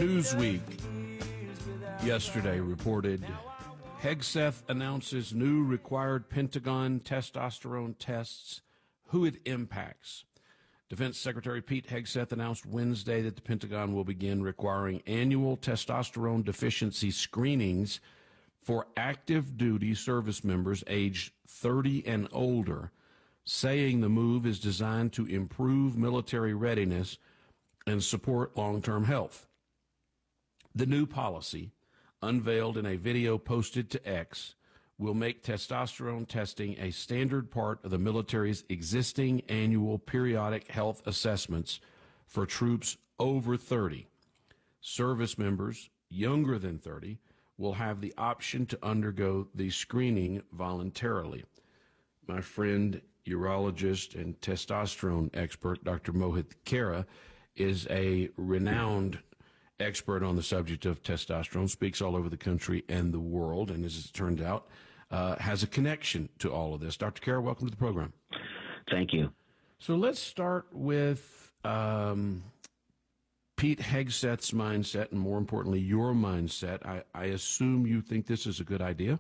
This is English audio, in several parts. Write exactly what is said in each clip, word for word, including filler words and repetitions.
Newsweek yesterday reported Hegseth announces new required Pentagon testosterone tests, who it impacts. Defense Secretary Pete Hegseth announced Wednesday that the Pentagon will begin requiring annual testosterone deficiency screenings for active duty service members aged thirty and older, saying the move is designed to improve military readiness and support long-term health. The new policy, unveiled in a video posted to X, will make testosterone testing a standard part of the military's existing annual periodic health assessments for troops over thirty. Service members younger than thirty will have the option to undergo the screening voluntarily. My friend, urologist and testosterone expert, Doctor Mohit Khera, is a renowned expert on the subject of testosterone, speaks all over the country and the world, and as it turns out, uh, has a connection to all of this. Doctor Khera, welcome to the program. Thank you. So let's start with um, Pete Hegseth's mindset, and more importantly, your mindset. I, I assume you think this is a good idea?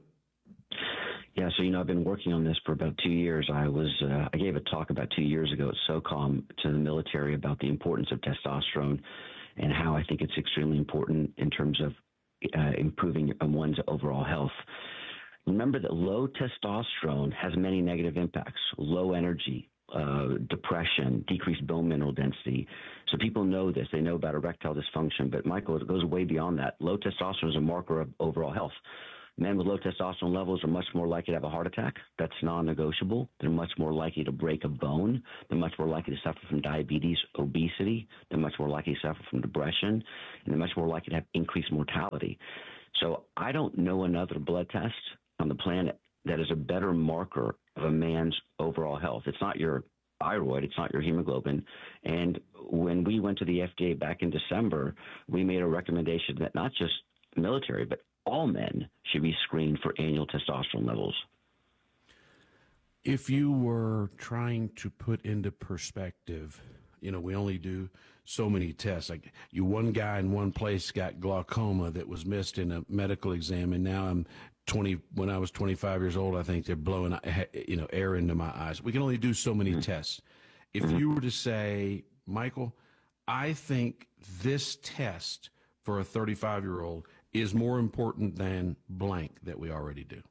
Yeah, so, you know, I've been working on this for about two years. I was, uh, I gave a talk about two years ago at SOCOM to the military about the importance of testosterone and how I think it's extremely important in terms of uh, improving one's overall health. Remember that low testosterone has many negative impacts: low energy, uh, depression, decreased bone mineral density. So people know this. They know about erectile dysfunction. But, Michael, it goes way beyond that. Low testosterone is a marker of overall health. Men with low testosterone levels are much more likely to have a heart attack. That's non-negotiable. They're much more likely to break a bone. They're much more likely to suffer from diabetes, obesity. They're much more likely to suffer from depression. And they're much more likely to have increased mortality. So I don't know another blood test on the planet that is a better marker of a man's overall health. It's not your thyroid. It's not your hemoglobin. And when we went to the F D A back in December, we made a recommendation that not just military, but all men should be screened for annual testosterone levels. If you were trying to put into perspective, you know, we only do so many tests. Like you, one guy in one place got glaucoma that was missed in a medical exam, and now I'm twenty. When I was twenty-five years old, I think they're blowing, you know, air into my eyes. We can only do so many mm-hmm. tests. If mm-hmm. you were to say, Michael, I think this test for a thirty-five-year-old is more important than blank that we already do.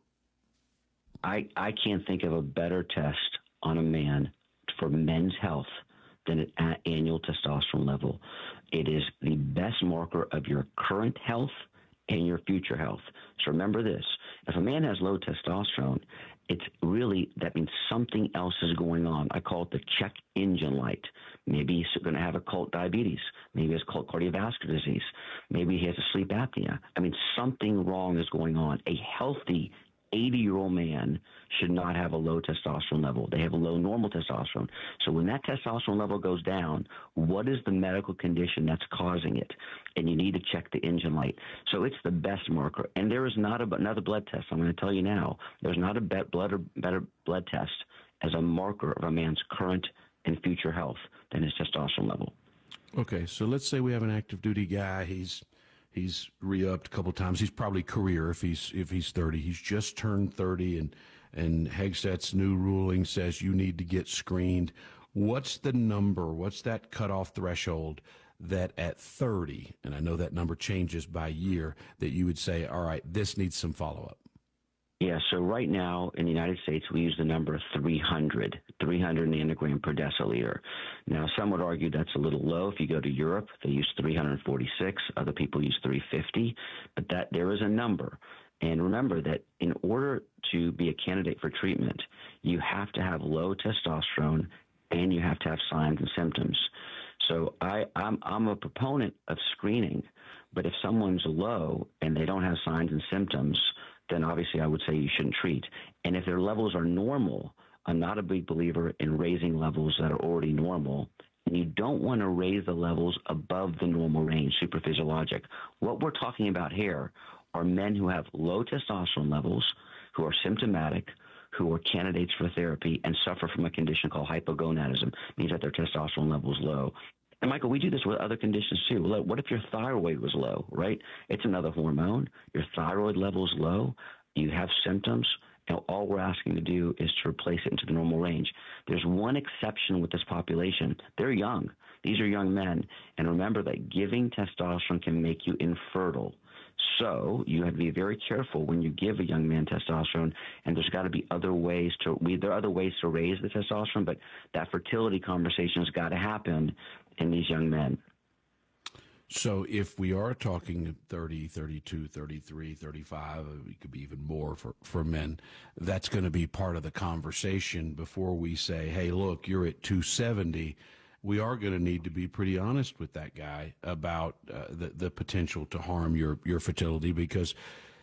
I, I can't think of a better test on a man for men's health than an annual testosterone level. It is the best marker of your current health and your future health. So remember this: if a man has low testosterone, it's really, that means something else is going on. I call it the check engine light. Maybe he's going to have occult diabetes. Maybe he has occult cardiovascular disease. Maybe he has a sleep apnea. I mean, something wrong is going on. A healthy eighty-year-old man should not have a low testosterone level. They have a low normal testosterone. So when that testosterone level goes down, what is the medical condition that's causing it? And you need to check the engine light. So it's the best marker. And there is not a, another blood test. I'm going to tell you now, there's not a bet, blood or better blood test as a marker of a man's current and future health than his testosterone level. Okay, so let's say we have an active duty guy. He's he's re-upped a couple times. He's probably career if he's if he's thirty. He's just turned thirty, and and Hegseth's new ruling says you need to get screened. What's the number? What's that cutoff threshold that at thirty, and I know that number changes by year, that you would say, all right, this needs some follow-up? Yeah, so right now in the United States, we use the number three hundred, three hundred nanogram per deciliter. Now, some would argue that's a little low. If you go to Europe, they use three hundred forty-six. Other people use three hundred fifty. But that there is a number. And remember that in order to be a candidate for treatment, you have to have low testosterone and you have to have signs and symptoms. So I, I'm, I'm a proponent of screening. But if someone's low and they don't have signs and symptoms, then obviously I would say you shouldn't treat. And if their levels are normal, I'm not a big believer in raising levels that are already normal. And you don't want to raise the levels above the normal range, supraphysiologic. What we're talking about here are men who have low testosterone levels, who are symptomatic, who are candidates for therapy, and suffer from a condition called hypogonadism, means that their testosterone level is low. And Michael, we do this with other conditions too. What if your thyroid was low, right? It's another hormone. Your thyroid level is low. You have symptoms. And all we're asking to do is to replace it into the normal range. There's one exception with this population. They're young. These are young men. And remember that giving testosterone can make you infertile. So you have to be very careful when you give a young man testosterone, and there's got to be other ways to we, there are other ways to raise the testosterone, but that fertility conversation has got to happen in these young men. So if we are talking thirty, thirty-two, thirty-three, thirty-five, it could be even more for, for men, that's going to be part of the conversation before we say, hey, look, you're at two seventy. We are going to need to be pretty honest with that guy about uh, the, the potential to harm your, your fertility, because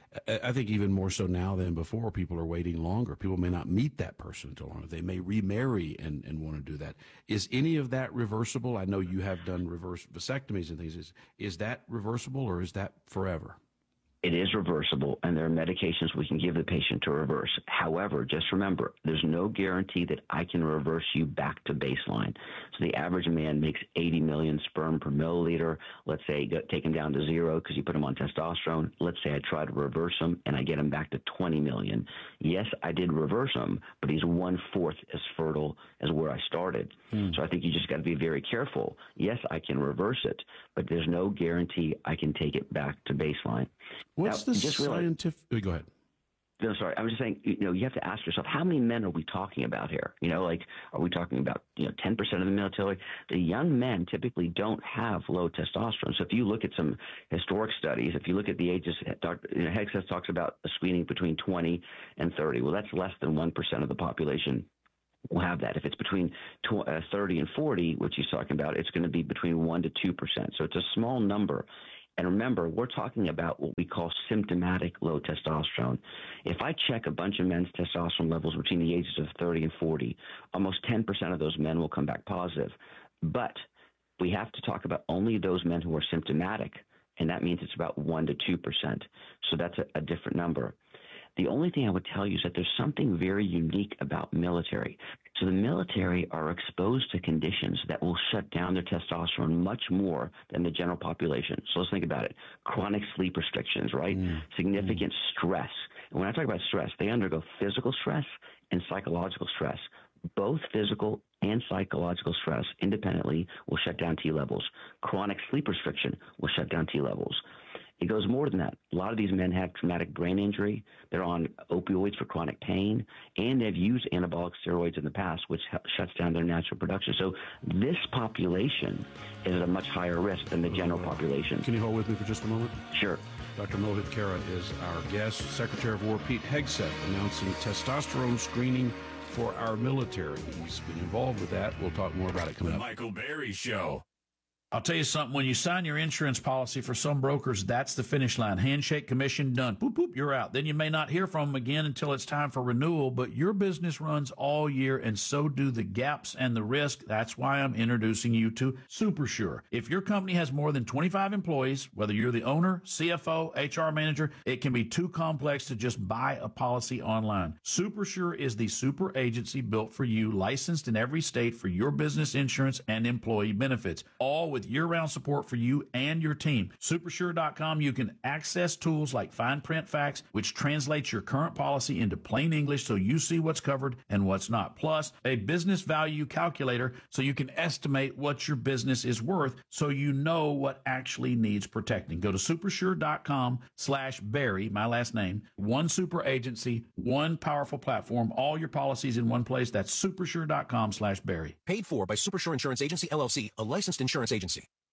I think even more so now than before, people are waiting longer. People may not meet that person until longer. They may remarry and, and want to do that. Is any of that reversible? I know you have done reverse vasectomies and things. Is, is that reversible, or is that forever? It is reversible, and there are medications we can give the patient to reverse. However, just remember, there's no guarantee that I can reverse you back to baseline. So the average man makes eighty million sperm per milliliter. Let's say get, take him down to zero because you put him on testosterone. Let's say I try to reverse him and I get him back to twenty million. Yes, I did reverse him, but he's one-fourth as fertile as where I started. Mm. So I think you just got to be very careful. Yes, I can reverse it, but there's no guarantee I can take it back to baseline. What's now, the just scientific? Realize, go ahead. No, sorry. I was just saying, you know, you have to ask yourself, how many men are we talking about here? You know, like, are we talking about, you know, ten percent of the military? The young men typically don't have low testosterone. So if you look at some historic studies, if you look at the ages, Doctor You know, Hegseth talks about a screening between twenty and thirty. Well, that's less than one percent of the population will have that. If it's between thirty and forty, which he's talking about, it's going to be between one to two percent. So it's a small number. And remember, we're talking about what we call symptomatic low testosterone. If I check a bunch of men's testosterone levels between the ages of thirty and forty, almost ten percent of those men will come back positive. But we have to talk about only those men who are symptomatic, and that means it's about one to two percent. So that's a, a different number. The only thing I would tell you is that there's something very unique about military. So the military are exposed to conditions that will shut down their testosterone much more than the general population. So let's think about it. Chronic sleep restrictions, right? Mm. Significant mm. stress. And when I talk about stress, they undergo physical stress and psychological stress. Both physical and psychological stress independently will shut down T levels. Chronic sleep restriction will shut down T levels. It goes more than that. A lot of these men have traumatic brain injury. They're on opioids for chronic pain, and they've used anabolic steroids in the past, which shuts down their natural production. So this population is at a much higher risk than the general population. Can you hold with me for just a moment? Sure. Doctor Mohit Khera is our guest. Secretary of War Pete Hegseth announcing testosterone screening for our military. He's been involved with that. We'll talk more about it coming the up. Michael Berry Show. I'll tell you something. When you sign your insurance policy, for some brokers, that's the finish line. Handshake, commission, done. Boop, boop, you're out. Then you may not hear from them again until it's time for renewal, but your business runs all year, and so do the gaps and the risk. That's why I'm introducing you to SuperSure. If your company has more than twenty-five employees, whether you're the owner, C F O, H R manager, it can be too complex to just buy a policy online. SuperSure is the super agency built for you, licensed in every state for your business insurance and employee benefits, all with year-round support for you and your team. Supersure dot com, you can access tools like fine print facts, which translates your current policy into plain English so you see what's covered and what's not. Plus, a business value calculator so you can estimate what your business is worth so you know what actually needs protecting. Go to supersure dot com slash Barry, my last name. One super agency, one powerful platform, all your policies in one place. That's supersure dot com slash Barry. Paid for by Supersure Insurance Agency, L L C, a licensed insurance agency.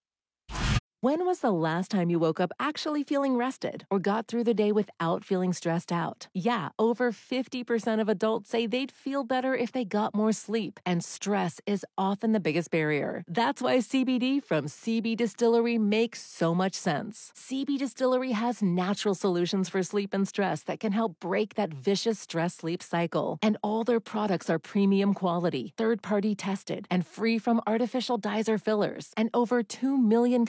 When was the last time you woke up actually feeling rested or got through the day without feeling stressed out? Yeah, over fifty percent of adults say they'd feel better if they got more sleep, and stress is often the biggest barrier. That's why C B D from C B Distillery makes so much sense. C B Distillery has natural solutions for sleep and stress that can help break that vicious stress-sleep cycle. And all their products are premium quality, third-party tested, and free from artificial dyes or fillers. And over two million customers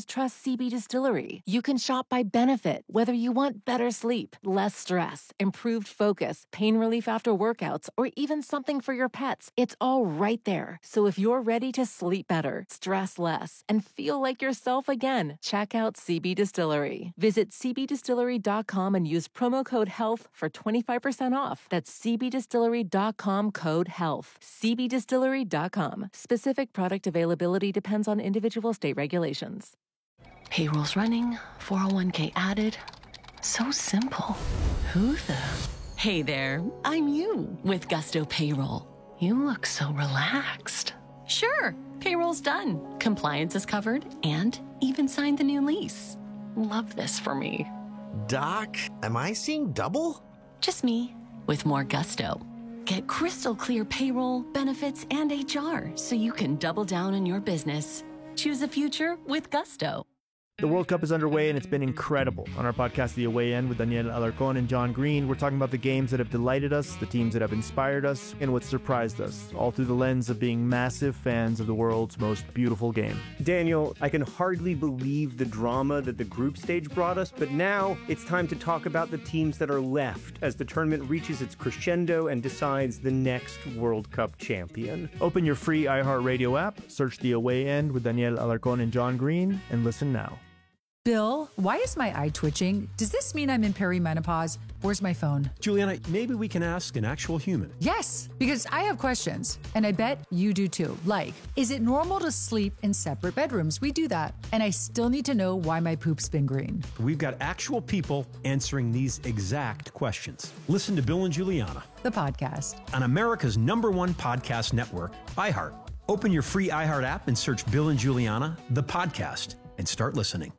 customers trust C B Distillery. You can shop by benefit, whether you want better sleep, less stress, improved focus, pain relief after workouts, or even something for your pets. It's all right there. So if you're ready to sleep better, stress less, and feel like yourself again, check out C B Distillery. Visit c b distillery dot com and use promo code HEALTH for twenty-five percent off. That's c b distillery dot com code HEALTH. c b distillery dot com. Specific product availability depends on individual state regulations. Payroll's running, four oh one k added. So simple. Who the? Hey there, I'm you with Gusto Payroll. You look so relaxed. Sure, payroll's done. Compliance is covered and even signed the new lease. Love this for me. Doc, am I seeing double? Just me with more gusto. Get crystal clear payroll, benefits, and H R so you can double down on your business. Choose a future with Gusto. The World Cup is underway, and it's been incredible. On our podcast, The Away End, with Daniel Alarcón and John Green, we're talking about the games that have delighted us, the teams that have inspired us, and what surprised us, all through the lens of being massive fans of the world's most beautiful game. Daniel, I can hardly believe the drama that the group stage brought us, but now it's time to talk about the teams that are left as the tournament reaches its crescendo and decides the next World Cup champion. Open your free iHeartRadio app, search The Away End with Daniel Alarcón and John Green, and listen now. Bill, why is my eye twitching? Does this mean I'm in perimenopause? Where's my phone? Juliana, maybe we can ask an actual human. Yes, because I have questions, and I bet you do too. Like, is it normal to sleep in separate bedrooms? We do that. And I still need to know why my poop's been green. We've got actual people answering these exact questions. Listen to Bill and Juliana, the podcast, on America's number one podcast network, iHeart. Open your free iHeart app and search Bill and Juliana, the podcast, and start listening.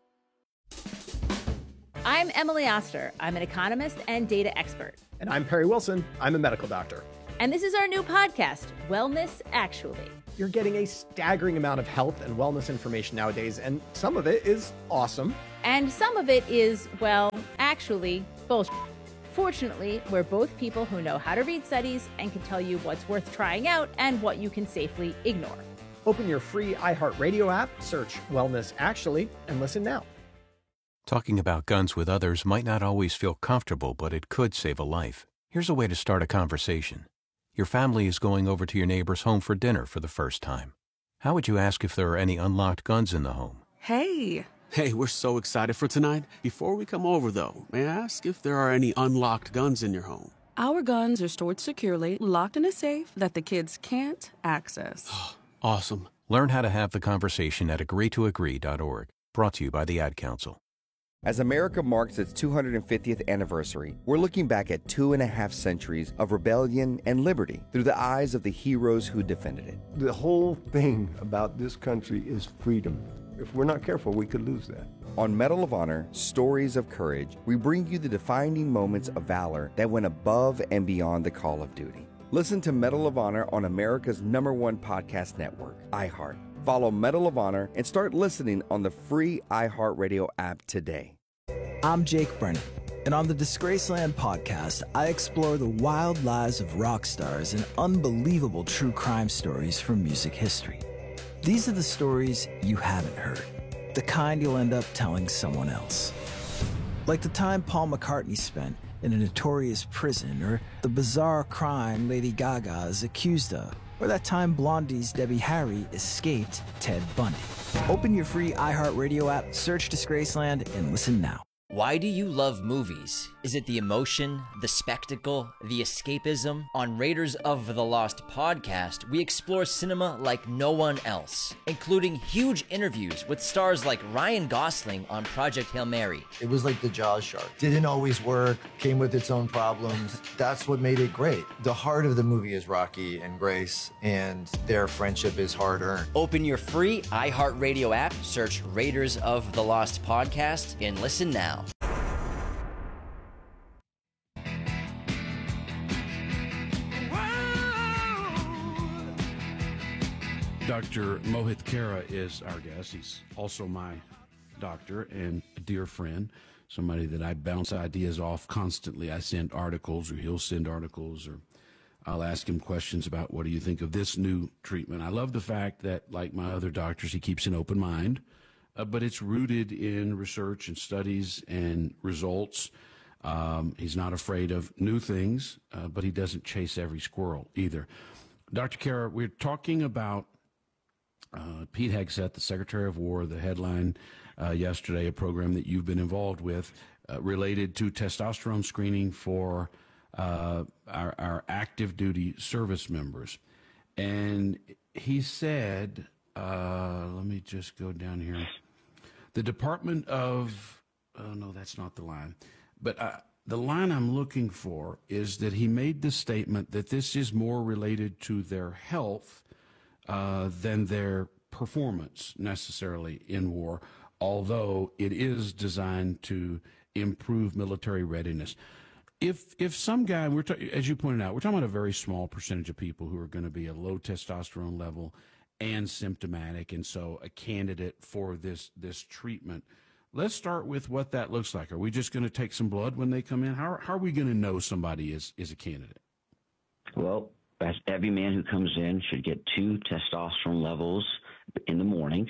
I'm Emily Oster. I'm an economist and data expert. And I'm Perry Wilson. I'm a medical doctor. And this is our new podcast, Wellness Actually. You're getting a staggering amount of health and wellness information nowadays, and some of it is awesome. And some of it is, well, actually, bullshit. Fortunately, we're both people who know how to read studies and can tell you what's worth trying out and what you can safely ignore. Open your free iHeartRadio app, search Wellness Actually, and listen now. Talking about guns with others might not always feel comfortable, but it could save a life. Here's a way to start a conversation. Your family is going over to your neighbor's home for dinner for the first time. How would you ask if there are any unlocked guns in the home? Hey. Hey, we're so excited for tonight. Before we come over, though, may I ask if there are any unlocked guns in your home? Our guns are stored securely, locked in a safe that the kids can't access. Awesome. Learn how to have the conversation at agree to agree dot org. Brought to you by the Ad Council. As America marks its two hundred fiftieth anniversary, we're looking back at two and a half centuries of rebellion and liberty through the eyes of the heroes who defended it. The whole thing about this country is freedom. If we're not careful, we could lose that. On Medal of Honor, Stories of Courage, we bring you the defining moments of valor that went above and beyond the call of duty. Listen to Medal of Honor on America's number one podcast network, iHeart. Follow Medal of Honor and start listening on the free iHeartRadio app today. I'm Jake Brennan, and on the Disgraceland podcast, I explore the wild lives of rock stars and unbelievable true crime stories from music history. These are the stories you haven't heard, the kind you'll end up telling someone else. Like the time Paul McCartney spent in a notorious prison, or the bizarre crime Lady Gaga is accused of, or that time Blondie's Debbie Harry escaped Ted Bundy. Open your free iHeartRadio app, search Disgraceland, and listen now. Why do you love movies? Is it the emotion, the spectacle, the escapism? On Raiders of the Lost podcast, we explore cinema like no one else, including huge interviews with stars like Ryan Gosling on Project Hail Mary. It was like the Jaws shark. Didn't always work, came with its own problems. That's what made it great. The heart of the movie is Rocky and Grace, and their friendship is hard-earned. Open your free iHeartRadio app, search Raiders of the Lost podcast, and listen now. Doctor Mohit Khera is our guest. He's also my doctor and a dear friend, somebody that I bounce ideas off constantly. I send articles, or he'll send articles, or I'll ask him questions about, what do you think of this new treatment? I love the fact that, like my other doctors, he keeps an open mind. uh, but it's rooted in research and studies and results. Um, he's not afraid of new things, uh, but he doesn't chase every squirrel either. Doctor Kara, we're talking about uh, Pete Hegseth, the Secretary of War, the headline uh, yesterday, a program that you've been involved with uh, related to testosterone screening for uh, our, our active duty service members. And he said, uh, let me just go down here. The Department of, oh no, that's not the line. But uh, the line I'm looking for is that he made the statement that this is more related to their health uh, than their performance necessarily in war, although it is designed to improve military readiness. If if some guy, we're ta- as you pointed out, we're talking about a very small percentage of people who are going to be a low testosterone level and symptomatic, and so a candidate for this this treatment. Let's start with what that looks like. Are we just going to take some blood when they come in? How, how are we going to know somebody is, is a candidate? Well, every man who comes in should get two testosterone levels in the morning,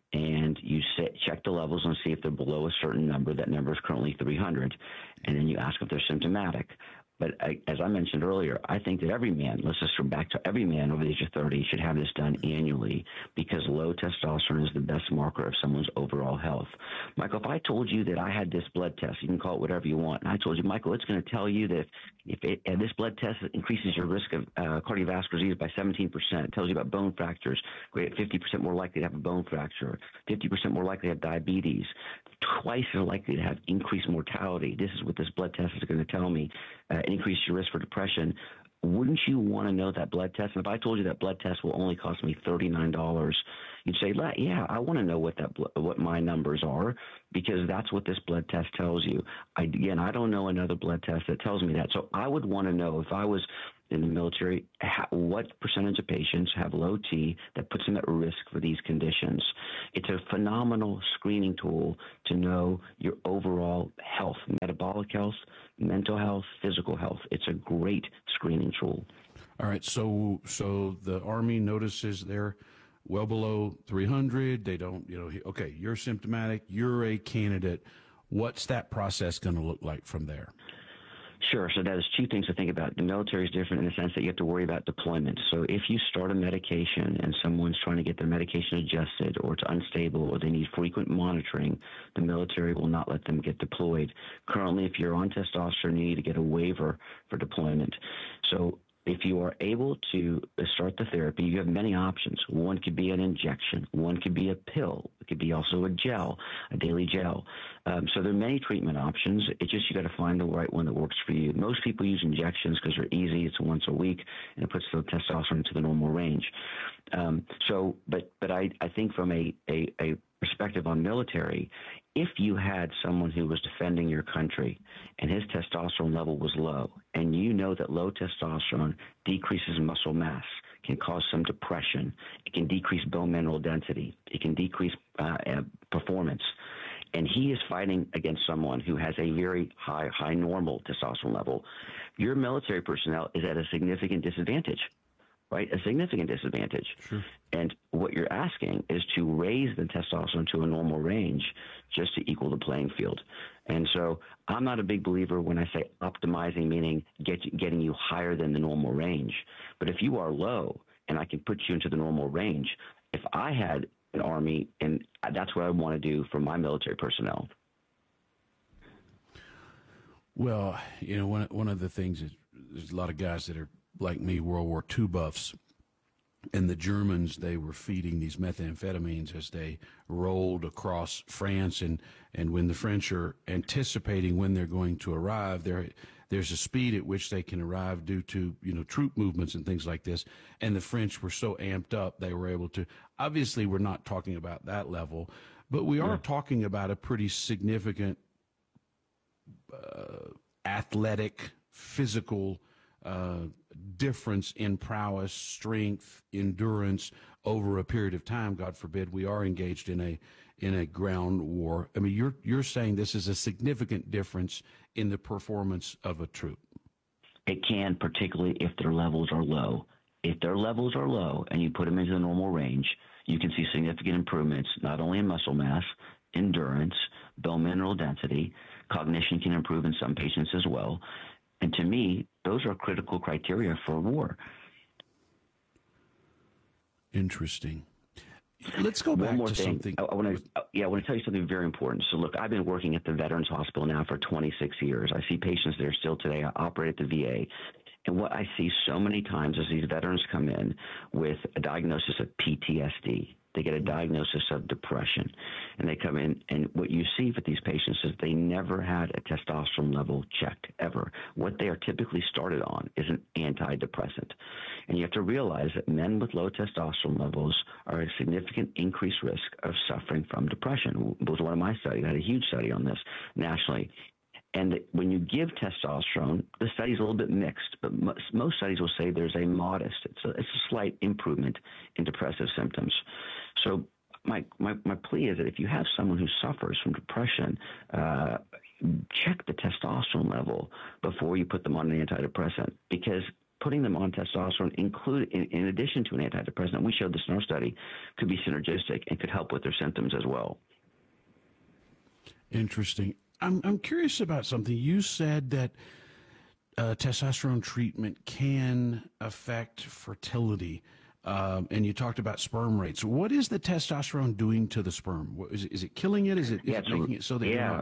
and you set, check the levels and see if they're below a certain number. That number is currently three hundred, and then you ask if they're symptomatic. But I, as I mentioned earlier, I think that every man, let's just go back to every man over the age of thirty, should have this done annually, because low testosterone is the best marker of someone's overall health. Michael, if I told you that I had this blood test, you can call it whatever you want, and I told you, Michael, it's going to tell you that if it, uh, this blood test increases your risk of uh, cardiovascular disease by seventeen percent, it tells you about bone fractures, great, fifty percent more likely to have a bone fracture, fifty percent more likely to have diabetes, twice as likely to have increased mortality. This is what this blood test is going to tell me. Uh, increase your risk for depression. Wouldn't you want to know that blood test? And if I told you that blood test will only cost me thirty-nine dollars, you'd say, yeah, I want to know what that what my numbers are, because that's what this blood test tells you. I, again, I don't know another blood test that tells me that. So I would want to know, if I was in the military, how, what percentage of patients have low T that puts them at risk for these conditions. It's a phenomenal screening tool to know your overall health, metabolic health, mental health, physical health. It's a great screening tool. All right, so so the Army notices they're well below three hundred. They don't, you know, okay, you're symptomatic, you're a candidate. What's that process going to look like from there? Sure. So there's two things to think about. The military is different in the sense that you have to worry about deployment. So if you start a medication and someone's trying to get their medication adjusted, or it's unstable, or they need frequent monitoring, the military will not let them get deployed. Currently, if you're on testosterone, you need to get a waiver for deployment. So if you are able to start the therapy, you have many options. One could be an injection. One could be a pill. It could be also a gel, a daily gel. Um, so there are many treatment options. It's just you got to find the right one that works for you. Most people use injections because they're easy. It's once a week, and it puts the testosterone to the normal range. Um, so, but but I, I think from a, a, a perspective on military, if you had someone who was defending your country and his testosterone level was low, and you know that low testosterone decreases muscle mass, can cause some depression, it can decrease bone mineral density, it can decrease uh, uh, performance, and he is fighting against someone who has a very high, high normal testosterone level, your military personnel is at a significant disadvantage. Right, a significant disadvantage. Sure. And what you're asking is to raise the testosterone to a normal range just to equal the playing field. And so I'm not a big believer when I say optimizing, meaning get, getting you higher than the normal range. But if you are low and I can put you into the normal range, if I had an Army, and that's what I want to do for my military personnel. Well, you know, one, one of the things is there's a lot of guys that are like me, World War Two buffs, and the Germans, they were feeding these methamphetamines as they rolled across France, and, and when the French are anticipating when they're going to arrive, there there's a speed at which they can arrive due to, you know, troop movements and things like this, and the French were so amped up they were able to, obviously we're not talking about that level, but we are yeah. talking about a pretty significant uh, athletic, physical uh, difference in prowess, strength, endurance over a period of time. God forbid we are engaged in a in a ground war. I mean, you're you're saying this is a significant difference in the performance of a troop. It can, particularly if their levels are low. If their levels are low and you put them into the normal range, you can see significant improvements not only in muscle mass, endurance, bone mineral density. Cognition can improve in some patients as well. And to me, those are critical criteria for war. Interesting. Let's go back One more to thing. something. I, I want to, yeah, I want to tell you something very important. So, look, I've been working at the Veterans Hospital now for twenty-six years. I see patients there still today. I operate at the V A. And what I see so many times is these veterans come in with a diagnosis of P T S D. They get a diagnosis of depression. And they come in, and what you see with these patients is they never had a testosterone level checked, ever. What they are typically started on is an antidepressant. And you have to realize that men with low testosterone levels are at a significant increased risk of suffering from depression. It was one of my studies. I had a huge study on this nationally. And when you give testosterone, the study's a little bit mixed, but most, most studies will say there's a modest, it's a, it's a slight improvement in depressive symptoms. So my, my, my plea is that if you have someone who suffers from depression, uh, check the testosterone level before you put them on an antidepressant, because putting them on testosterone, include in, in addition to an antidepressant, we showed this in our study, could be synergistic and could help with their symptoms as well. Interesting. I'm I'm curious about something. You said that uh, testosterone treatment can affect fertility, um, and you talked about sperm rates. What is the testosterone doing to the sperm? What, is, it, is it killing it? Is it, is yeah, it so, making it so that yeah. you're not?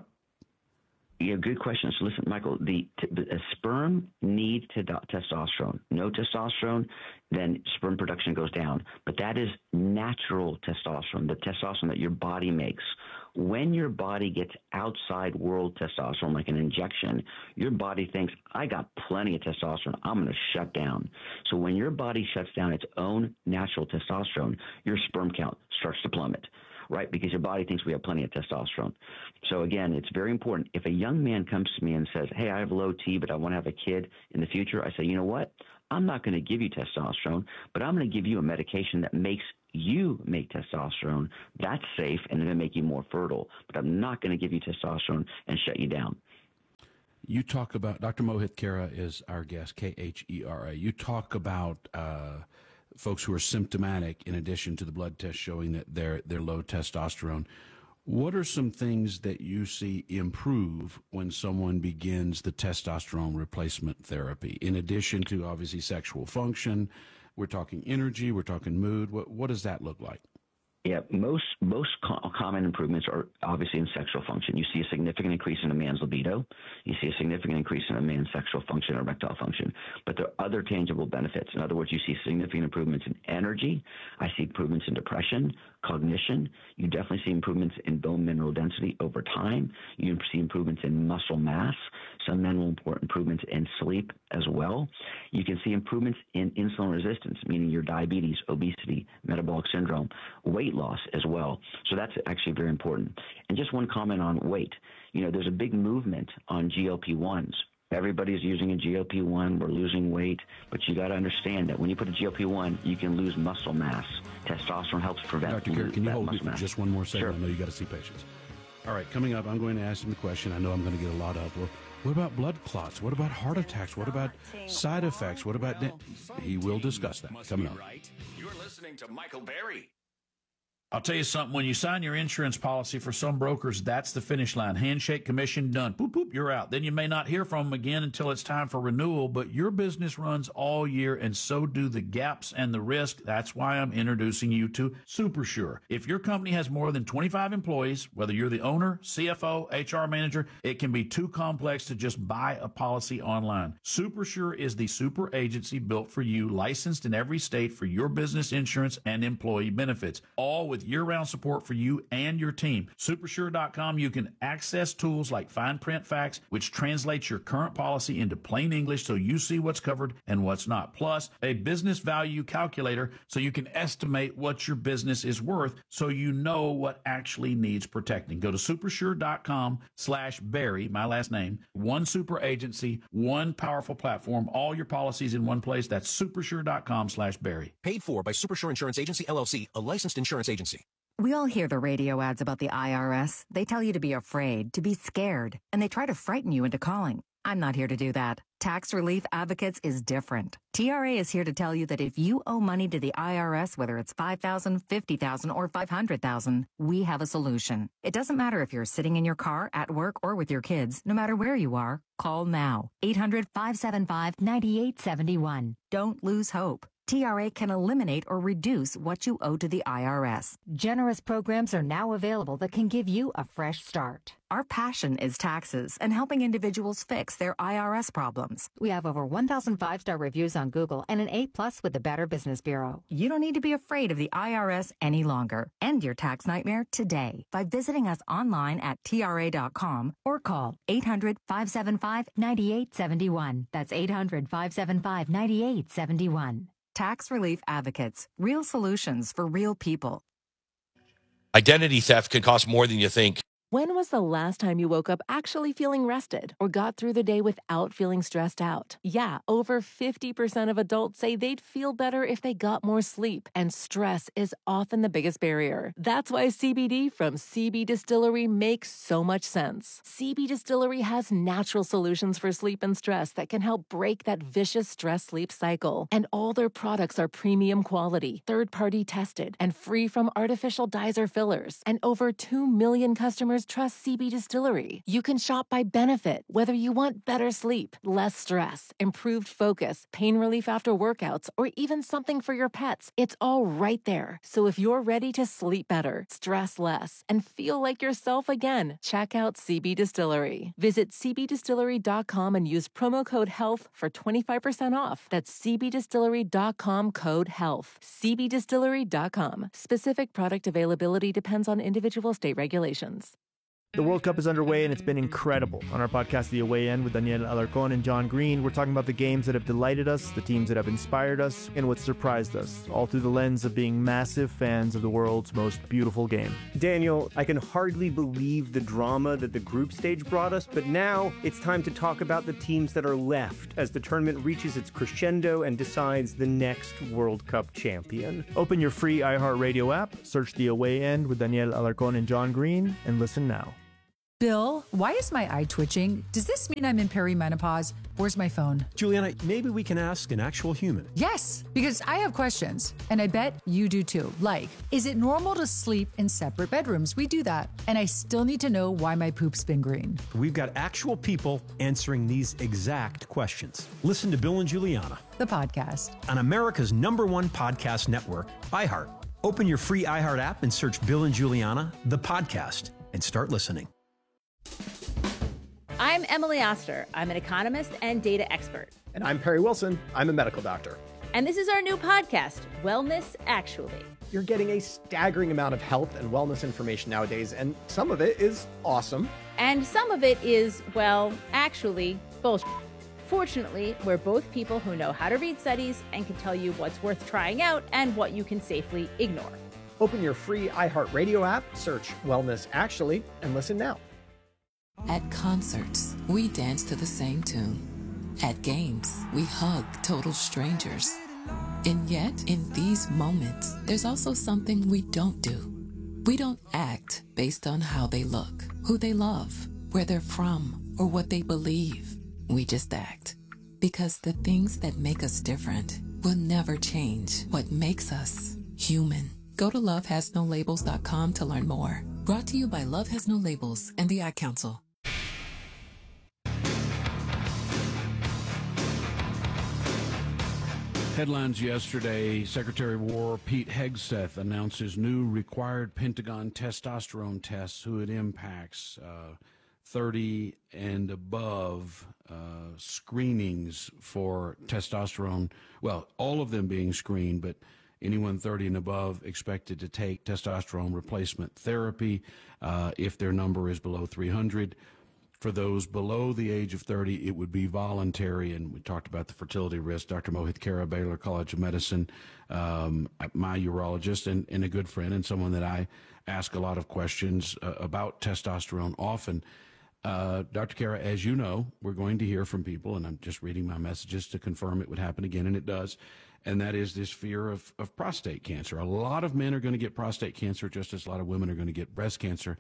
Yeah, good question. So listen, Michael, the, the a sperm needs to testosterone. No testosterone, then sperm production goes down. But that is natural testosterone, the testosterone that your body makes. When your body gets outside world testosterone, like an injection, your body thinks, I got plenty of testosterone, I'm going to shut down. So when your body shuts down its own natural testosterone, your sperm count starts to plummet. Right, because your body thinks we have plenty of testosterone. So again, it's very important. If a young man comes to me and says, hey, I have low T, but I want to have a kid in the future, I say, you know what? I'm not going to give you testosterone, but I'm going to give you a medication that makes you make testosterone. That's safe, and going to make you more fertile. But I'm not going to give you testosterone and shut you down. You talk about, Doctor Mohit Khera is our guest, K H E R A. You talk about uh, folks who are symptomatic in addition to the blood test showing that they're, they're low testosterone. What are some things that you see improve when someone begins the testosterone replacement therapy? In addition to obviously sexual function, we're talking energy, we're talking mood. What, what does that look like? Yeah, most most co- common improvements are obviously in sexual function. You see a significant increase in a man's libido. You see a significant increase in a man's sexual function or erectile function. But there are other tangible benefits. In other words, you see significant improvements in energy. I see improvements in depression, cognition. You definitely see improvements in bone mineral density over time. You see improvements in muscle mass. Some men will report improvements in sleep as well. You can see improvements in insulin resistance, meaning your diabetes, obesity, metabolic syndrome, weight loss as well. So that's actually very important. And just one comment on weight. You know, there's a big movement on G L P ones. Everybody's using a G L P one. We're losing weight. But you got to understand that when you put a G L P one, you can lose muscle mass. Testosterone helps prevent Doctor Khera, can you hold me for mass. just one more second? Sure. I know you got to see patients. All right, coming up, I'm going to ask him the question. I know I'm going to get a lot of. Well, what about blood clots? What about heart attacks? What about side effects? What about... De- he will discuss that coming up. You're listening to Michael Berry. I'll tell you something, when you sign your insurance policy for some brokers, that's the finish line. Handshake, commission, done. Boop, boop, you're out. Then you may not hear from them again until it's time for renewal, but your business runs all year, and so do the gaps and the risk. That's why I'm introducing you to SuperSure. If your company has more than twenty-five employees, whether you're the owner, C F O, H R manager, it can be too complex to just buy a policy online. SuperSure is the super agency built for you, licensed in every state for your business insurance and employee benefits, all with year-round support for you and your team. Supersure dot com, you can access tools like fine print facts, which translates your current policy into plain English so you see what's covered and what's not. Plus, a business value calculator so you can estimate what your business is worth so you know what actually needs protecting. Go to supersure dot com slash Barry, my last name, one super agency, one powerful platform, all your policies in one place. That's supersure dot com slash Barry. Paid for by Supersure Insurance Agency, L L C, a licensed insurance agency. We all hear the radio ads about the I R S. They tell you to be afraid, to be scared, and they try to frighten you into calling. I'm not here to do that. Tax Relief Advocates is different. T R A is here to tell you that if you owe money to the I R S, whether it's five thousand dollars, fifty thousand dollars, or five hundred thousand dollars, we have a solution. It doesn't matter if you're sitting in your car, at work, or with your kids. No matter where you are, call now. eight hundred, five seven five, nine eight seven one. Don't lose hope. T R A can eliminate or reduce what you owe to the I R S. Generous programs are now available that can give you a fresh start. Our passion is taxes and helping individuals fix their I R S problems. We have over one thousand five-star reviews on Google and an A plus with the Better Business Bureau. You don't need to be afraid of the I R S any longer. End your tax nightmare today by visiting us online at T R A dot com or call eight hundred, five seven five, nine eight seven one. That's eight hundred, five seven five, nine eight seven one. Tax Relief Advocates. Real solutions for real people. Identity theft can cost more than you think. When was the last time you woke up actually feeling rested or got through the day without feeling stressed out? Yeah, over fifty percent of adults say they'd feel better if they got more sleep, and stress is often the biggest barrier. That's why C B D from C B Distillery makes so much sense. C B Distillery has natural solutions for sleep and stress that can help break that vicious stress-sleep cycle. And all their products are premium quality, third-party tested, and free from artificial dyes or fillers. And over two million customers trust C B Distillery. You can shop by benefit, whether you want better sleep, less stress, improved focus, pain relief after workouts, or even something for your pets. It's all right there. So if you're ready to sleep better, stress less, and feel like yourself again, check out C B Distillery. Visit C B distillery dot com and use promo code HEALTH for twenty-five percent off. That's C B distillery dot com code HEALTH. C B distillery dot com. Specific product availability depends on individual state regulations. The World Cup is underway, and it's been incredible. On our podcast, The Away End, with Daniel Alarcon and John Green, we're talking about the games that have delighted us, the teams that have inspired us, and what surprised us, all through the lens of being massive fans of the world's most beautiful game. Daniel, I can hardly believe the drama that the group stage brought us, but now it's time to talk about the teams that are left as the tournament reaches its crescendo and decides the next World Cup champion. Open your free iHeartRadio app, search The Away End with Daniel Alarcon and John Green, and listen now. Bill, why is my eye twitching? Does this mean I'm in perimenopause? Where's my phone? Juliana, maybe we can ask an actual human. Yes, because I have questions, and I bet you do too. Like, is it normal to sleep in separate bedrooms? We do that. And I still need to know why my poop's been green. We've got actual people answering these exact questions. Listen to Bill and Juliana, the podcast, on America's number one podcast network, iHeart. Open your free iHeart app and search Bill and Juliana, the podcast, and start listening. I'm Emily Oster. I'm an economist and data expert. And I'm Perry Wilson. I'm a medical doctor. And this is our new podcast, Wellness Actually. You're getting a staggering amount of health and wellness information nowadays, and some of it is awesome. And some of it is, well, actually, bullshit. Fortunately, we're both people who know how to read studies and can tell you what's worth trying out and what you can safely ignore. Open your free iHeartRadio app, search Wellness Actually, and listen now. At concerts, we dance to the same tune. At games, we hug total strangers. And yet, in these moments, there's also something we don't do. We don't act based on how they look, who they love, where they're from, or what they believe. We just act. Because the things that make us different will never change what makes us human. Go to love has no labels dot com to learn more. Brought to you by Love Has No Labels and the Ad Council. Headlines yesterday, Secretary of War Pete Hegseth announces new required Pentagon testosterone tests, who it impacts. Uh, thirty and above uh, screenings for testosterone. Well, all of them being screened, but anyone thirty and above expected to take testosterone replacement therapy uh, if their number is below three hundred. For those below the age of thirty, it would be voluntary, and we talked about the fertility risk. Doctor Mohit Khera, Baylor College of Medicine, um, my urologist and, and a good friend, and someone that I ask a lot of questions uh, about testosterone often. Uh, Doctor Khera, as you know, we're going to hear from people, and I'm just reading my messages to confirm it would happen again, and it does, and that is this fear of, of prostate cancer. A lot of men are going to get prostate cancer, just as a lot of women are going to get breast cancer.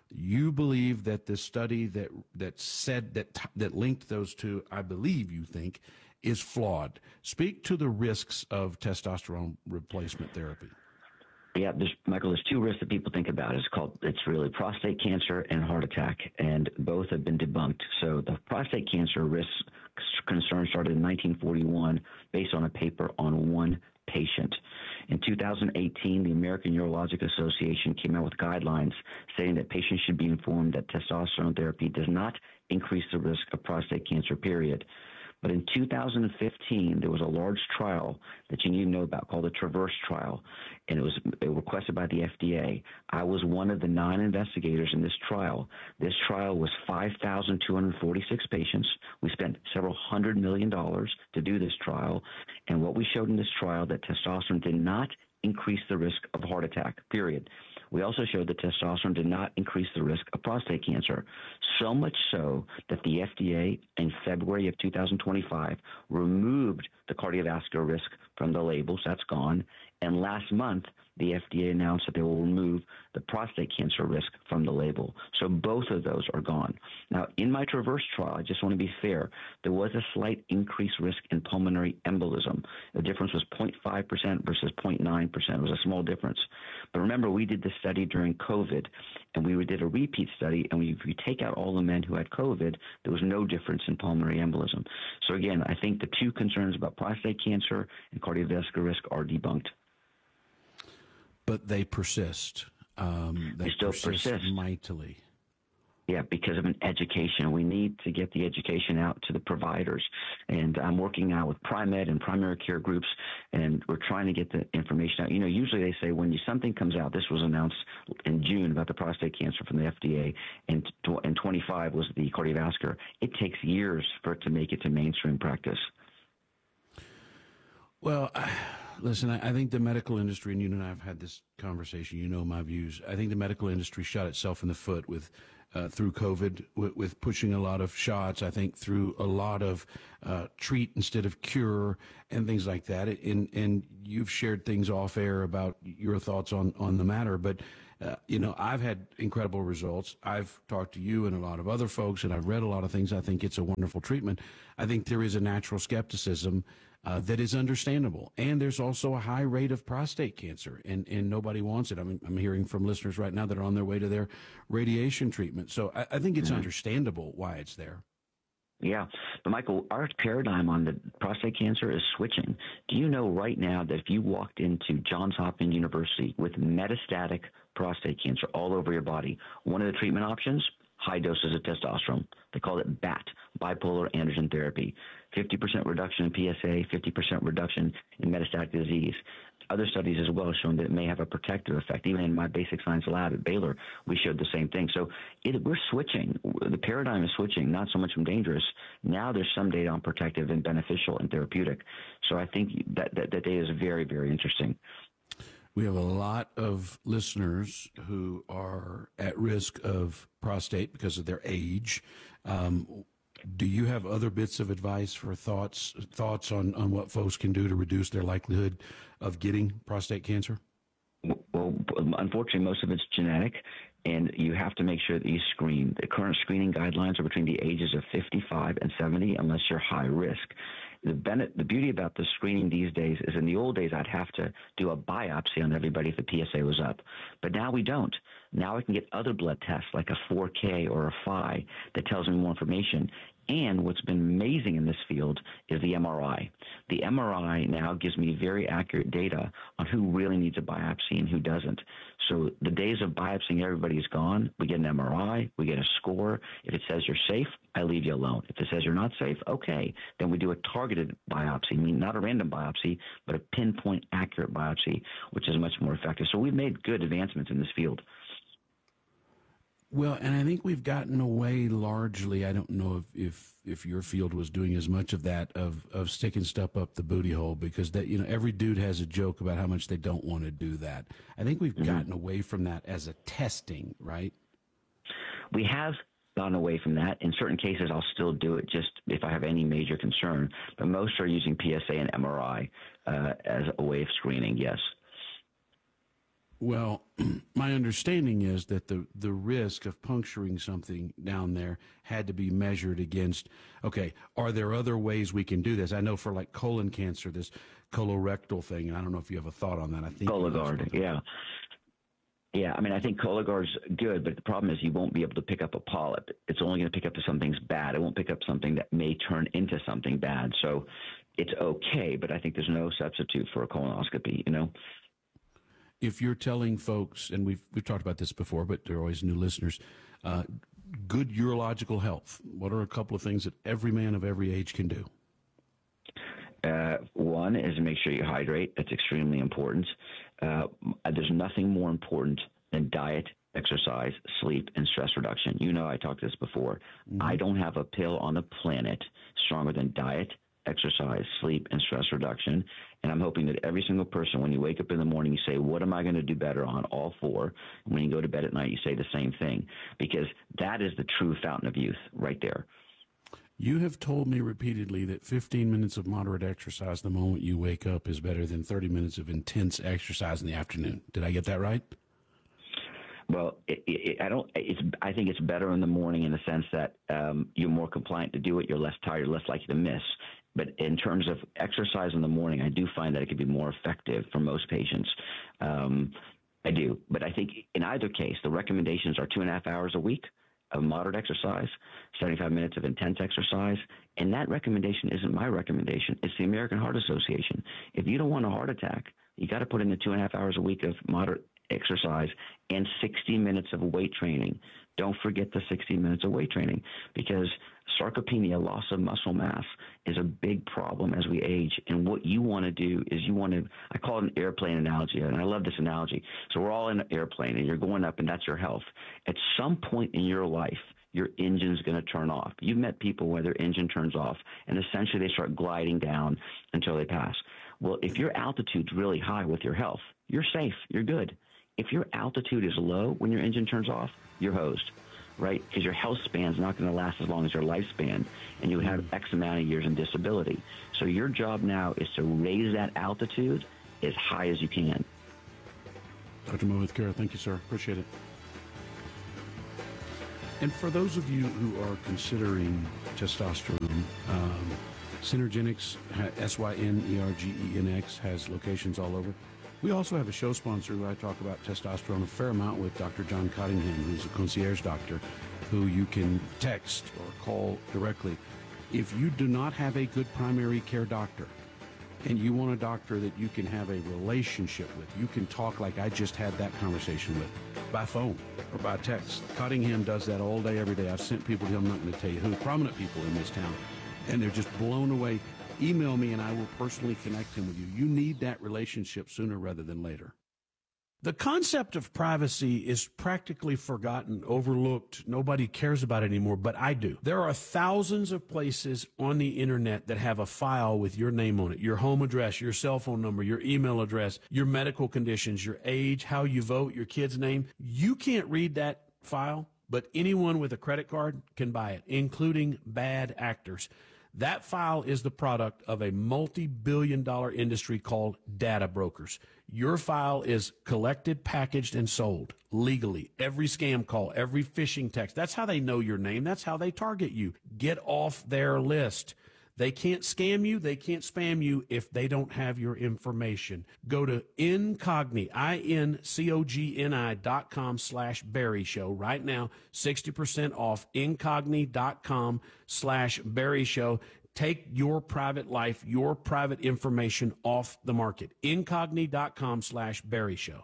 You believe that the study that that said that that linked those two, I believe you think, is flawed. Speak to the risks of testosterone replacement therapy. Yeah, there's, Michael, there's two risks that people think about. It's called, it's really prostate cancer and heart attack, and both have been debunked. So the prostate cancer risk concern started in nineteen forty-one based on a paper on one patient. In two thousand eighteen, the American Urologic Association came out with guidelines saying that patients should be informed that testosterone therapy does not increase the risk of prostate cancer, period. But in two thousand fifteen, there was a large trial that you need to know about called the TRAVERSE trial, and it was requested by the F D A. I was one of the nine investigators in this trial. This trial was five thousand two hundred forty-six patients. We spent several hundred million dollars to do this trial, and what we showed in this trial that testosterone did not increase the risk of heart attack, period. We also showed that testosterone did not increase the risk of prostate cancer, so much so that the F D A in February of two thousand twenty-five removed the cardiovascular risk from the labels. That's gone. And last month, the F D A announced that they will remove the prostate cancer risk from the label. So both of those are gone. Now, in my TRAVERSE trial, I just want to be fair, there was a slight increased risk in pulmonary embolism. The difference was zero point five percent versus zero point nine percent. It was a small difference. But remember, we did this study during COVID, and we did a repeat study, and we, if you take out all the men who had COVID, there was no difference in pulmonary embolism. So again, I think the two concerns about prostate cancer and cardiovascular risk are debunked. But they persist. Um, they, they still persist, persist mightily. Yeah, because of an education. We need to get the education out to the providers. And I'm working now with Pri-Med and primary care groups, and we're trying to get the information out. You know, usually they say when you, something comes out, this was announced in June about the prostate cancer from the F D A, and, and twenty-five was the cardiovascular. It takes years for it to make it to mainstream practice. Well, I, listen, I, I think the medical industry, and you and I have had this conversation, you know my views. I think the medical industry shot itself in the foot with uh, through COVID, with, with pushing a lot of shots, I think through a lot of uh, treat instead of cure and things like that. And, and you've shared things off air about your thoughts on, on the matter. But, uh, you know, I've had incredible results. I've talked to you and a lot of other folks, and I've read a lot of things. I think it's a wonderful treatment. I think there is a natural skepticism Uh, that is understandable. And there's also a high rate of prostate cancer, and, and nobody wants it. I mean, I'm hearing from listeners right now that are on their way to their radiation treatment. So I, I think it's mm-hmm. understandable why it's there. Yeah. But, Michael, our paradigm on the prostate cancer is switching. Do you know right now that if you walked into Johns Hopkins University with metastatic prostate cancer all over your body, one of the treatment options, high doses of testosterone. They call it B A T, bipolar androgen therapy. fifty percent reduction in P S A, fifty percent reduction in metastatic disease. Other studies as well shown that it may have a protective effect. Even in my basic science lab at Baylor, we showed the same thing. So it, we're switching. The paradigm is switching, not so much from dangerous. Now there's some data on protective and beneficial and therapeutic. So I think that, that, that data is very, very interesting. We have a lot of listeners who are at risk of prostate because of their age. Um, do you have other bits of advice for thoughts thoughts on, on what folks can do to reduce their likelihood of getting prostate cancer? Well, unfortunately, most of it's genetic, and you have to make sure that you screen. The current screening guidelines are between the ages of fifty-five and seventy, unless you're high risk. The, benefit, the beauty about the screening these days is in the old days, I'd have to do a biopsy on everybody if the P S A was up. But now we don't. Now I can get other blood tests like a four K or a F I that tells me more information. And what's been amazing in this field is the M R I. The M R I now gives me very accurate data on who really needs a biopsy and who doesn't. So the days of biopsying everybody is gone. We get an M R I, we get a score. If it says you're safe, I leave you alone. If it says you're not safe, okay, then we do a targeted biopsy, I mean not a random biopsy, but a pinpoint accurate biopsy, which is much more effective. So we've made good advancements in this field. Well, and I think we've gotten away largely. I don't know if, if, if your field was doing as much of that, of, of sticking stuff up the booty hole, because that, you know, every dude has a joke about how much they don't want to do that. I think we've mm-hmm. gotten away from that as a testing, right? We have gone away from that. In certain cases, I'll still do it just if I have any major concern, but most are using P S A and M R I uh, as a way of screening, yes. Well, my understanding is that the, the risk of puncturing something down there had to be measured against, okay, are there other ways we can do this? I know for like colon cancer, this colorectal thing, and I don't know if you have a thought on that. I think Cologuard, yeah. Yeah, I mean, I think Cologuard's good, but the problem is you won't be able to pick up a polyp. It's only going to pick up something's bad. It won't pick up something that may turn into something bad. So it's okay, but I think there's no substitute for a colonoscopy, you know? If you're telling folks, and we've we've talked about this before, but there are always new listeners, uh, good urological health, what are a couple of things that every man of every age can do? Uh, one is to make sure you hydrate. That's extremely important. Uh, there's nothing more important than diet, exercise, sleep, and stress reduction. You know, I talked this before. Mm-hmm. I don't have a pill on the planet stronger than diet, exercise, sleep, and stress reduction. And I'm hoping that every single person, when you wake up in the morning, you say, what am I going to do better on all four? And when you go to bed at night, you say the same thing, because that is the true fountain of youth right there. You have told me repeatedly that fifteen minutes of moderate exercise the moment you wake up is better than thirty minutes of intense exercise in the afternoon. Did I get that right? Well, it, it, I don't. It's. I think it's better in the morning in the sense that um, you're more compliant to do it. You're less tired, less likely to miss. But in terms of exercise in the morning, I do find that it can be more effective for most patients. Um, I do. But I think in either case, the recommendations are two and a half hours a week of moderate exercise, seventy-five minutes of intense exercise. And that recommendation isn't my recommendation. It's the American Heart Association. If you don't want a heart attack, you got to put in the two and a half hours a week of moderate exercise and sixty minutes of weight training. Don't forget the sixty minutes of weight training, because sarcopenia, loss of muscle mass, is a big problem as we age. And what you want to do is you want to, I call it an airplane analogy, and I love this analogy. So we're all in an airplane, and you're going up, and that's your health. At some point in your life, your engine's going to turn off. You've met people where their engine turns off, and essentially they start gliding down until they pass. Well, if your altitude's really high with your health, you're safe, you're good. If your altitude is low when your engine turns off, you're hosed, right? Because your health span's not going to last as long as your lifespan, and you have X amount of years in disability. So your job now is to raise that altitude as high as you can. Doctor Mohit Kara, thank you, sir. Appreciate it. And for those of you who are considering testosterone, um, Synergenics, S Y N E R G E N X, has locations all over. We also have a show sponsor who I talk about testosterone a fair amount with, Doctor John Cottingham, who's a concierge doctor who you can text or call directly. If you do not have a good primary care doctor and you want a doctor that you can have a relationship with, you can talk like I just had that conversation with, by phone or by text. Cottingham does that all day, every day. I've sent people to him, I'm not going to tell you who, prominent people in this town, and they're just blown away. Email me and I will personally connect him with you. You need that relationship sooner rather than later. The concept of privacy is practically forgotten, overlooked. Nobody cares about it anymore, but I do. There are thousands of places on the internet that have a file with your name on it, your home address, your cell phone number, your email address, your medical conditions, your age, how you vote, your kid's name. You can't read that file, but anyone with a credit card can buy it, including bad actors. That file is the product of a multi-billion dollar industry called data brokers. Your file is collected, packaged, and sold legally. Every scam call, every phishing text. That's how they know your name. That's how they target you. Get off their list. They can't scam you. They can't spam you if they don't have your information. Go to Incogni, I N C O G N I dot com slash Barry Show right now. sixty percent off Incogni dot com slash Barry Show. Take your private life, your private information off the market. Incogni dot com slash Barry Show.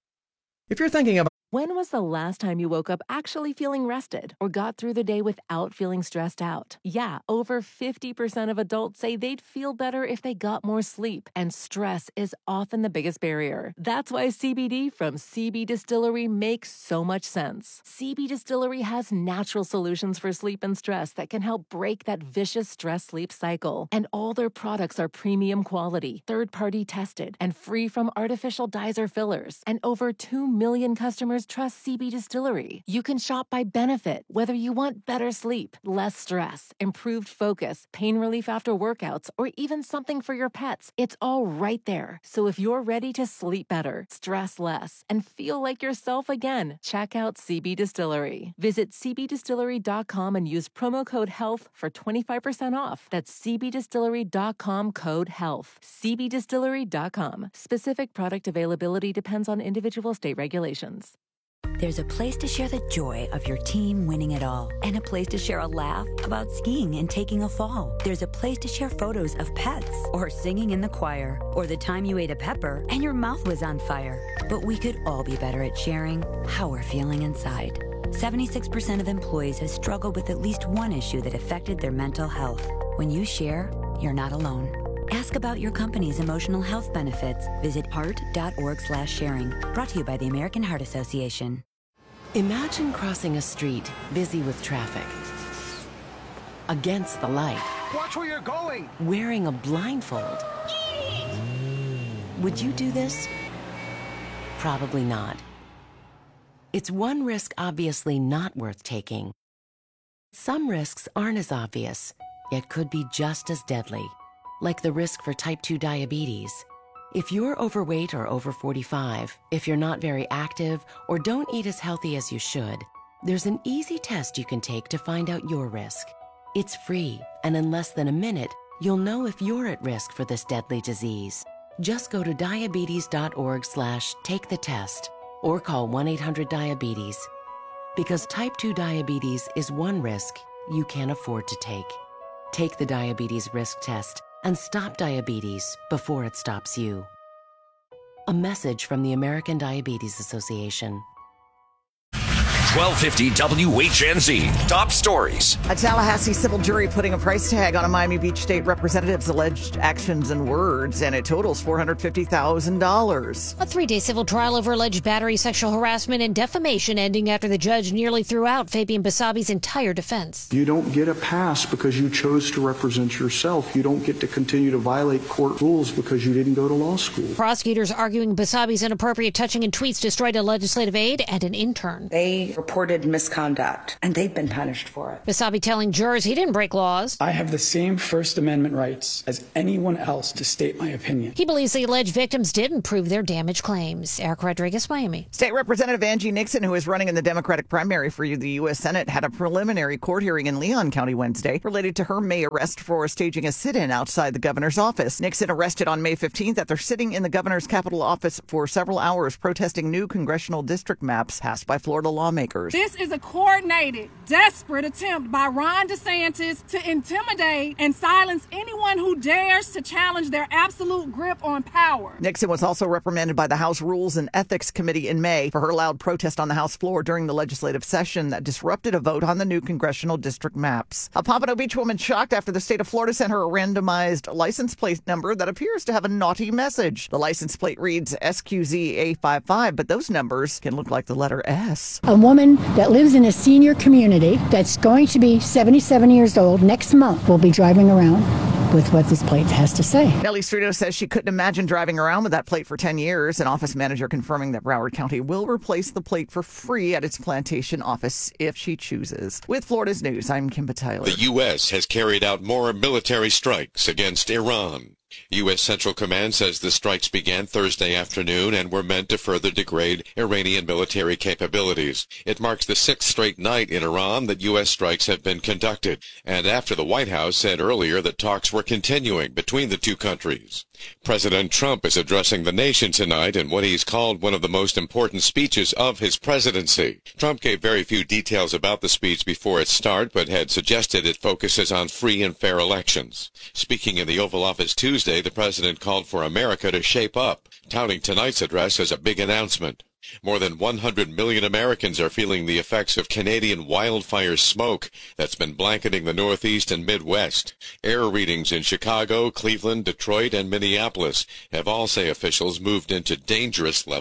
If you're thinking about When was the last time you woke up actually feeling rested or got through the day without feeling stressed out? Yeah, over fifty percent of adults say they'd feel better if they got more sleep, and stress is often the biggest barrier. That's why C B D from C B Distillery makes so much sense. C B Distillery has natural solutions for sleep and stress that can help break that vicious stress-sleep cycle. And all their products are premium quality, third-party tested, and free from artificial dyes or fillers. And over two million customers customers trust C B Distillery. You can shop by benefit, whether you want better sleep, less stress, improved focus, pain relief after workouts, or even something for your pets. It's all right there. So if you're ready to sleep better, stress less, and feel like yourself again, check out C B Distillery. Visit c b distillery dot com and use promo code HEALTH for twenty-five percent off. That's c b distillery dot com code HEALTH. c b distillery dot com. Specific product availability depends on individual state regulations. There's a place to share the joy of your team winning it all, and a place to share a laugh about skiing and taking a fall. There's a place to share photos of pets, or singing in the choir, or the time you ate a pepper and your mouth was on fire. But we could all be better at sharing how we're feeling inside. seventy-six percent of employees have struggled with at least one issue that affected their mental health. When you share, you're not alone. Ask about your company's emotional health benefits. Visit heart dot org slash sharing. Brought to you by the American Heart Association. Imagine crossing a street busy with traffic. Against the light. Watch where you're going! Wearing a blindfold. Would you do this? Probably not. It's one risk obviously not worth taking. Some risks aren't as obvious, yet could be just as deadly. Like the risk for type two diabetes. If you're overweight or over forty-five, if you're not very active, or don't eat as healthy as you should, there's an easy test you can take to find out your risk. It's free, and in less than a minute, you'll know if you're at risk for this deadly disease. Just go to diabetes dot org slash take the test, or call one eight hundred diabetes. Because type two diabetes is one risk you can't afford to take. Take the diabetes risk test and stop diabetes before it stops you. A message from the American Diabetes Association. twelve fifty W H N Z. Top stories. A Tallahassee civil jury putting a price tag on a Miami Beach state representative's alleged actions and words, and it totals four hundred fifty thousand dollars. A three-day civil trial over alleged battery, sexual harassment, and defamation ending after the judge nearly threw out Fabian Basabi's entire defense. You don't get a pass because you chose to represent yourself. You don't get to continue to violate court rules because you didn't go to law school. Prosecutors arguing Basabi's inappropriate touching and tweets destroyed a legislative aide and an intern. They reported misconduct, and they've been punished for it. Basabi telling jurors he didn't break laws. I have the same First Amendment rights as anyone else to state my opinion. He believes the alleged victims didn't prove their damage claims. Eric Rodriguez, Miami. State Representative Angie Nixon, who is running in the Democratic primary for the U S Senate, had a preliminary court hearing in Leon County Wednesday related to her May arrest for staging a sit-in outside the governor's office. Nixon arrested on May fifteenth after sitting in the governor's Capitol office for several hours protesting new congressional district maps passed by Florida lawmakers. This is a coordinated, desperate attempt by Ron DeSantis to intimidate and silence anyone who dares to challenge their absolute grip on power. Nixon was also reprimanded by the House Rules and Ethics Committee in May for her loud protest on the House floor during the legislative session that disrupted a vote on the new congressional district maps. A Pompano Beach woman shocked after the state of Florida sent her a randomized license plate number that appears to have a naughty message. The license plate reads S Q Z A fifty-five, but those numbers can look like the letter S. A woman that lives in a senior community that's going to be seventy-seven years old next month will be driving around with what this plate has to say. Nellie Strito says she couldn't imagine driving around with that plate for ten years. An office manager confirming that Broward County will replace the plate for free at its Plantation office if she chooses. With Florida's News, I'm Kimba Tyler. The U S has carried out more military strikes against Iran. U S. Central Command says the strikes began Thursday afternoon and were meant to further degrade Iranian military capabilities. It marks the sixth straight night in Iran that U S strikes have been conducted, and after the White House said earlier that talks were continuing between the two countries. President Trump is addressing the nation tonight in what he's called one of the most important speeches of his presidency. Trump gave very few details about the speech before its start, but had suggested it focuses on free and fair elections. Speaking in the Oval Office Tuesday, the president called for America to shape up, touting tonight's address as a big announcement. More than one hundred million Americans are feeling the effects of Canadian wildfire smoke that's been blanketing the Northeast and Midwest. Air readings in Chicago, Cleveland, Detroit, and Minneapolis have all, say officials, moved into dangerous levels.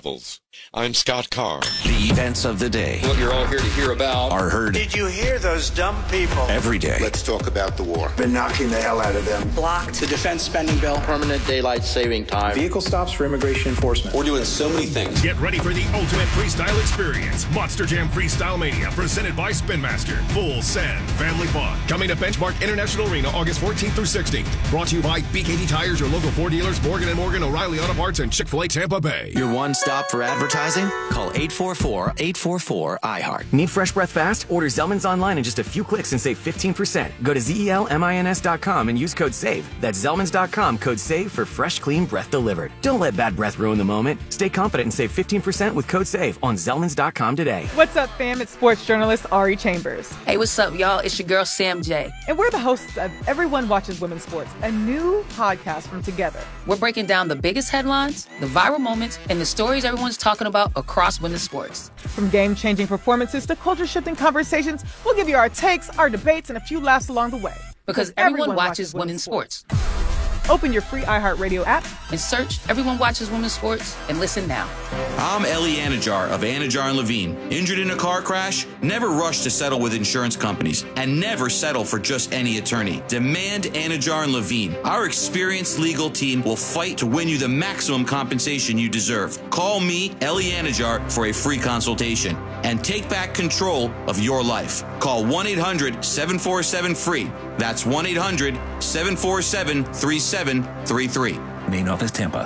I'm Scott Carr. The events of the day. What you're all here to hear about are heard. Did you hear those dumb people? Every day. Let's talk about the war. Been knocking the hell out of them. Blocked. The defense spending bill. Permanent daylight saving time. Vehicle stops for immigration enforcement. We're doing so many things. Get ready for the ultimate freestyle experience. Monster Jam Freestyle Mania, presented by Spin Master. Full send, family fun. Coming to Benchmark International Arena August fourteenth through sixteenth. Brought to you by B K D Tires, your local Ford dealers, Morgan and Morgan, O'Reilly Auto Parts, and Chick-fil-A Tampa Bay. Your one stop for advertising? Call eight four four, eight four four, I heart. Need fresh breath fast? Order Zellman's online in just a few clicks and save fifteen percent. Go to Z E L M I N S dot com and use code SAVE. That's Zellman's dot com, code SAVE for fresh, clean breath delivered. Don't let bad breath ruin the moment. Stay confident and save fifteen percent with code SAVE on Zellman's dot com today. What's up, fam? It's sports journalist Ari Chambers. Hey, what's up, y'all? It's your girl, Sam J. And we're the hosts of Everyone Watches Women's Sports, a new podcast from Together. We're breaking down the biggest headlines, the viral moments, and the stories everyone's talking about across women's sports. From game-changing performances to culture-shifting conversations, we'll give you our takes, our debates, and a few laughs along the way. Because, because everyone, everyone watches, watches women's sports. sports. Open your free iHeartRadio app and search Everyone Watches Women's Sports and listen now. I'm Ellie Anajar of Anajar and Levine. Injured in a car crash? Never rush to settle with insurance companies and never settle for just any attorney. Demand Anajar and Levine. Our experienced legal team will fight to win you the maximum compensation you deserve. Call me, Ellie Anajar, for a free consultation and take back control of your life. Call one eight hundred seven four seven free. That's one eight hundred seven four seven three seven three three. Main office, Tampa.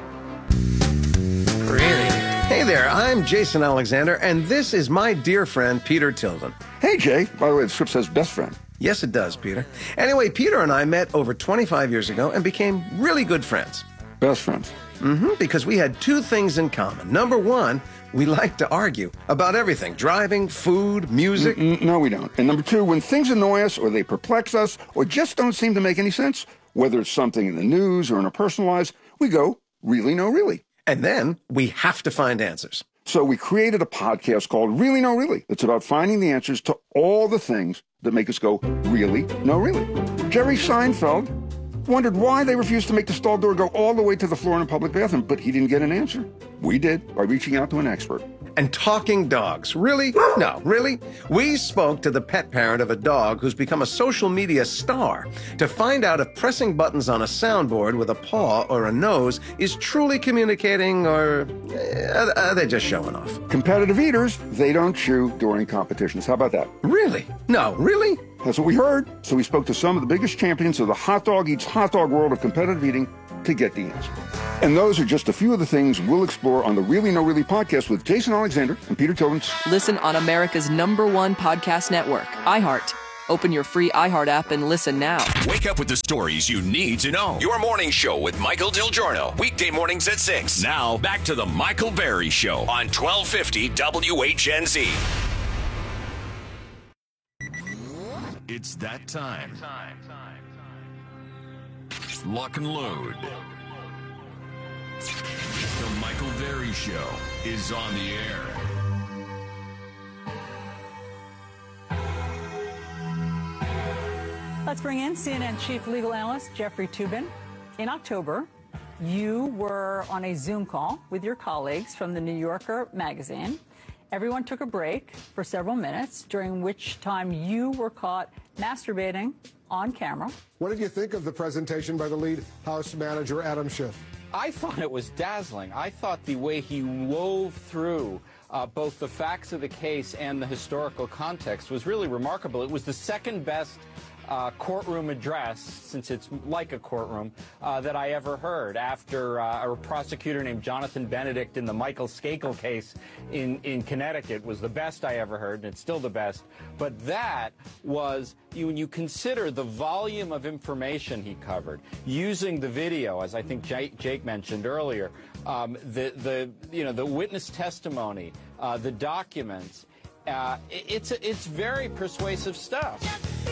Really? Hey there, I'm Jason Alexander, and this is my dear friend, Peter Tilden. Hey, Jay. By the way, the script says best friend. Yes, it does, Peter. Anyway, Peter and I met over twenty-five years ago and became really good friends. Best friends? Mm-hmm, because we had two things in common. Number one, we like to argue about everything. Driving, food, music. Mm-mm, no, we don't. And number two, when things annoy us or they perplex us or just don't seem to make any sense, whether it's something in the news or in our personal lives, we go, really, no, really. And then we have to find answers. So we created a podcast called Really, No, Really. It's about finding the answers to all the things that make us go, really, no, really. Jerry Seinfeld wondered why they refused to make the stall door go all the way to the floor in a public bathroom, but he didn't get an answer. We did, by reaching out to an expert. And talking dogs. Really? No, really? We spoke to the pet parent of a dog who's become a social media star to find out if pressing buttons on a soundboard with a paw or a nose is truly communicating, or uh, are they just showing off? Competitive eaters, they don't chew during competitions. How about that? Really? No, really? That's what we heard. So we spoke to some of the biggest champions of the hot dog eats hot dog world of competitive eating to get the answer. And those are just a few of the things we'll explore on the Really No Really podcast with Jason Alexander and Peter Tilden. Listen on America's number one podcast network, iHeart. Open your free iHeart app and listen now. Wake up with the stories you need to know. Your morning show with Michael DelGiorno. Weekday mornings at six. Now, back to the Michael Berry Show on twelve fifty W H N Z. It's that time. Lock and load. The Michael Berry Show is on the air. Let's bring in C N N Chief Legal Analyst Jeffrey Toobin. In October, you were on a Zoom call with your colleagues from the New Yorker magazine. Everyone took a break for several minutes, during which time you were caught masturbating on camera. What did you think of the presentation by the lead House manager, Adam Schiff? I thought it was dazzling. I thought the way he wove through uh, both the facts of the case and the historical context was really remarkable. It was the second best Uh, courtroom address, since it's like a courtroom, uh, that I ever heard, after uh, a prosecutor named Jonathan Benedict in the Michael Skakel case in, in Connecticut was the best I ever heard, and it's still the best. But that was, you, when you consider the volume of information he covered, using the video, as I think Jake, Jake mentioned earlier, um, the, the, you know, the witness testimony, uh, the documents, uh, it, it's, it's very persuasive stuff.